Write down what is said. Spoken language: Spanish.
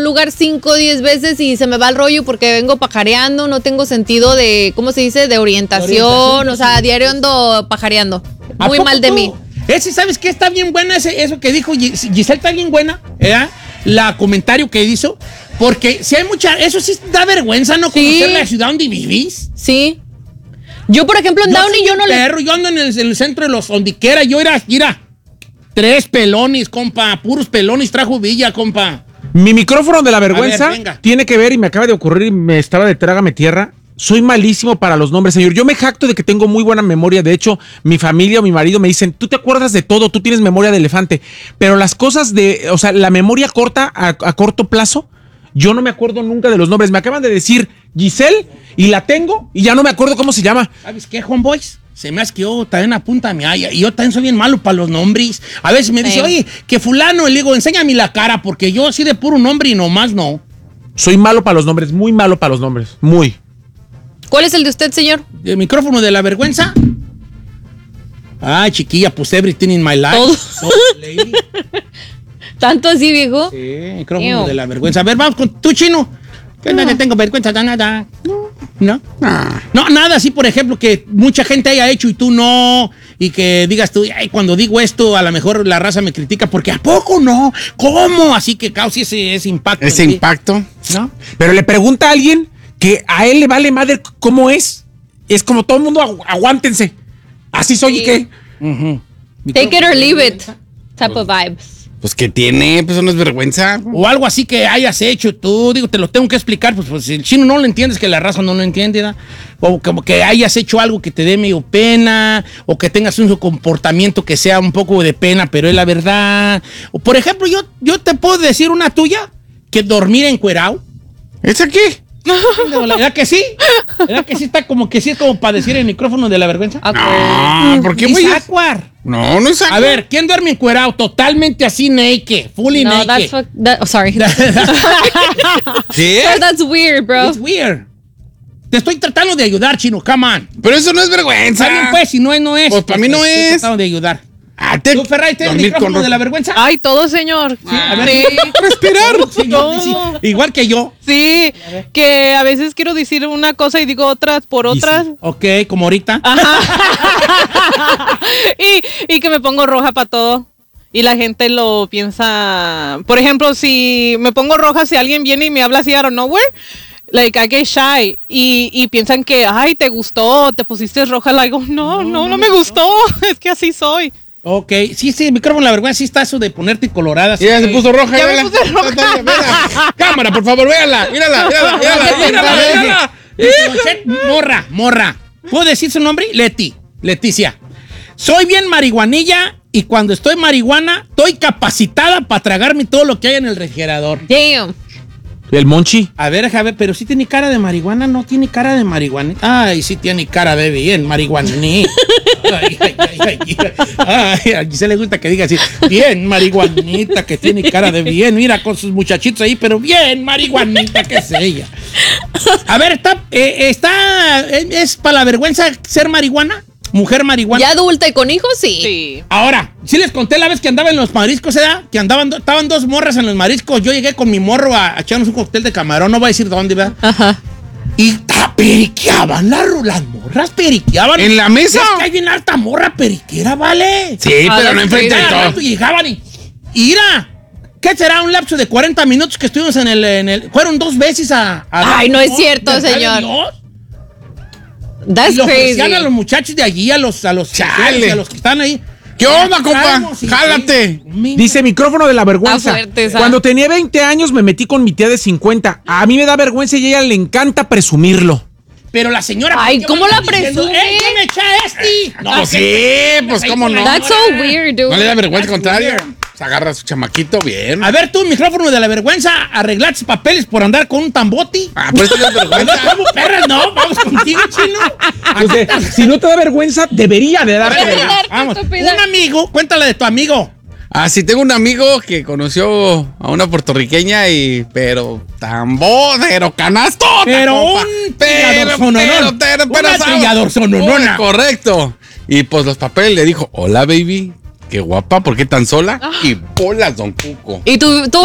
un lugar 5 o 10 veces y se me va el rollo porque vengo pajareando, no tengo sentido de, ¿cómo se dice? De orientación, o sea, a diario ando pajareando. Muy mal de mí. Ese, ¿sabes qué? Está bien buena eso que dijo Giselle, está bien buena, ¿verdad? La comentario que hizo, porque si hay mucha, eso sí da vergüenza, ¿no? Conocer la ciudad donde vivís. Sí. Yo, por ejemplo, en Downey, yo no le... Yo ando en el centro de los dondiquera, yo era, mira, 3 pelones, compa, puros pelones trajo Villa, compa. Mi micrófono de la vergüenza tiene que ver, y me acaba de ocurrir, y me estaba de trágame tierra. Soy malísimo para los nombres, señor. Yo me jacto de que tengo muy buena memoria. De hecho, mi familia o mi marido me dicen, tú te acuerdas de todo, tú tienes memoria de elefante. Pero las cosas o sea, la memoria corta, a corto plazo, yo no me acuerdo nunca de los nombres. Me acaban de decir Giselle y la tengo y ya no me acuerdo cómo se llama. ¿Sabes qué, homeboys? Se me hace que yo también apúntame ahí. Y yo también soy bien malo para los nombres. A veces me dice, oye, que fulano, y le digo, enséñame la cara, porque yo así de puro nombre y nomás no. Soy malo para los nombres, muy malo para los nombres, muy. ¿Cuál es el de usted, señor? ¿El micrófono de la vergüenza? Ay, chiquilla, pues everything in my life. Todo. Lady. ¿Tanto así, viejo? Sí, micrófono de la vergüenza. A ver, vamos con tu chino. ¿Qué no tengo vergüenza? Nada. ¿No? No, nada así, por ejemplo, que mucha gente haya hecho y tú no, y que digas tú, ay, cuando digo esto, a lo mejor la raza me critica porque ¿a poco no? ¿Cómo? Así que causa ese impacto. Ese impacto. ¿No? Pero le pregunta a alguien que a él le vale madre cómo es. Es como todo el mundo, aguántense. Así soy y qué. Take it or leave it. Type of vibes. Pues que tiene, pues eso no es vergüenza. O algo así que hayas hecho tú, digo, te lo tengo que explicar, pues si el chino no lo entiendes, que la raza no lo entiende, ¿verdad? O como que hayas hecho algo que te dé medio pena, o que tengas un comportamiento que sea un poco de pena, pero es la verdad. O por ejemplo, yo te puedo decir una tuya, que dormir encuerado. ¿Esa qué? ¿Verdad que sí? ¿Verdad que sí está como que sí es como para decir el micrófono de la vergüenza? No, ¿por qué, güey? Es awkward. No es awkward. A ver, ¿quién duerme encuerado? Totalmente así naked, fully naked. Sorry. ¿Sí? That's weird, bro. It's weird. Te estoy tratando de ayudar, chino, come on. Pero eso no es vergüenza. Está bien, pues, si no es, no es. Pues para mí no Estoy es. tratando de ayudar. ¿Tú, Ferrari, tienes el dormir micrófono con de la vergüenza? Ay, todo, señor. Sí, a ver, Sí. Respirar. Sí, sí, igual que yo. Sí, que a veces quiero decir una cosa y digo otras por otras. Ok, como ahorita. Ajá. y que me pongo roja para todo. Y la gente lo piensa. Por ejemplo, si me pongo roja, si alguien viene y me habla así out of nowhere, like I get shy. Y piensan que, ay, te gustó, te pusiste roja. Le digo, no me gustó. Es que así soy. Ok, sí, el micrófono de la vergüenza sí está eso de ponerte colorada. Ya se puso roja. Ya me véala. puse roja. Véala. Cámara, por favor, véala. Mírala. Morra. ¿Puedo decir su nombre? Leticia. Soy bien marihuanilla y cuando estoy marihuana, estoy capacitada para tragarme todo lo que hay en el refrigerador. Damn. El Monchi. A ver, pero sí tiene cara de marihuana, no tiene cara de marihuana. Ay, sí tiene cara de bien marihuaní. Ay, a Giselle le gusta que diga así, bien marihuanita, que tiene cara de bien. Mira, con sus muchachitos ahí, pero bien marihuanita, que es ella. A ver, ¿es para la vergüenza ser marihuana? ¿Mujer marihuana? ¿Ya adulta y con hijos? Sí. Sí. Ahora, sí les conté la vez que andaba en los mariscos, ¿verdad? Que estaban 2 morras en los mariscos. Yo llegué con mi morro a echarnos un cóctel de camarón, no voy a decir dónde, ¿verdad? Ajá. Y periqueaban las morras, periqueaban. ¿En la mesa? Es que hay bien alta morra periquera, ¿vale? Sí, pero no enfrente de todo. Y llegaban y mira, ¿qué será? Un lapso de 40 minutos que estuvimos en el fueron 2 veces a Ay, no es cierto, señor. That's y lo crazy. ofrecían a los muchachos de allí, a los Chale. a los que están ahí. ¿Qué onda, compa? Jálate. Dice micrófono de la vergüenza. Está fuerte esa. Cuando tenía 20 años me metí con mi tía de 50. A mí me da vergüenza y a ella le encanta presumirlo. Pero la señora... Ay, ¿por qué ¿cómo me la anda diciendo, presume? ¿Qué me echa este? Pues sí, pues cómo no. That's so weird, dude. No le da vergüenza, That's contrario. weird. Se agarra a su chamaquito bien. A ver, tú, micrófono de la vergüenza, arreglaste papeles por andar con un tamboti. Pues eso no es vergüenza. ¿Cómo, perras? No, vamos contigo, chino. Entonces, si no te da vergüenza, debería de darte Debería vergüenza. darte, Vamos, estúpida. un amigo, cuéntale de tu amigo. Ah, sí, tengo un amigo que conoció a una puertorriqueña pero canasto. Pero compa. un trillador sononón. Una trillador sononona. Correcto. Y pues los papeles le dijo, hola, baby. Qué guapa, ¿por qué tan sola? Y bolas, don Cuco. ¿Y tú